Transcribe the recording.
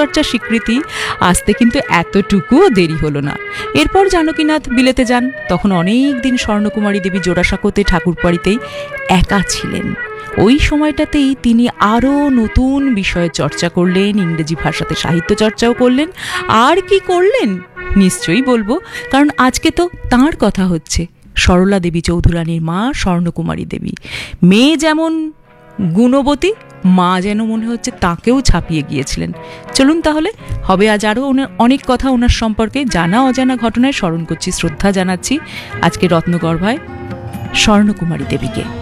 চর্চার স্বীকৃতি আসতে কিন্তু এতটুকুও দেরি হলো না। এরপর জানকীনাথ বিলেতে যান। তখন অনেক দিন স্বর্ণকুমারী দেবী জোড়াসাঁকোতে ঠাকুরবাড়িতেই একা ছিলেন। ওই সময়টাতেই তিনি আরও নতুন বিষয়ে চর্চা করলেন, ইংরেজি ভাষাতে সাহিত্য চর্চাও করলেন। আর কি করলেন নিশ্চয়ই বলবো, কারণ আজকে তো তাঁর কথা হচ্ছে। সরলা দেবী চৌধুরানীর মা স্বর্ণকুমারী দেবী, মেয়ে যেমন গুণবতী, মা যেন মনে হচ্ছে তাকেও ছাপিয়ে গিয়েছিলেন। চলুন তাহলে, হবে আজ আরও অনেক কথা ওনার সম্পর্কে। জানা অজানা ঘটনায় স্মরণ করছি, শ্রদ্ধা জানাচ্ছি আজকে রত্নগর্ভায় স্বর্ণকুমারী দেবীকে।